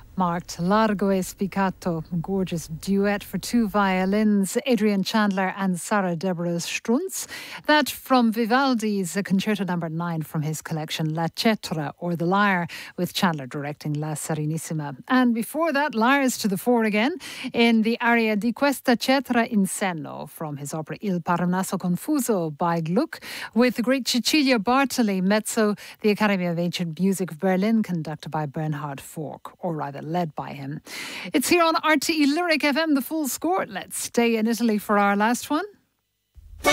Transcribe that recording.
Marked Largo e Spiccato, gorgeous duet for two violins, Adrian Chandler and Sarah Deborah Strunz. That from Vivaldi's Concerto No. 9 from his collection La Cetra, or The Lyre, with Chandler directing La Serenissima. And before that, Lyres to the fore again in the aria Di questa cetra in senno from his opera Il Parnaso Confuso by Gluck, with the great Cecilia Bartoli, mezzo, the Academy of Ancient Music of Berlin, conducted by Bernhard Fork, or rather led by him. It's here on RTE Lyric FM, the full score. Let's stay in Italy for our last one.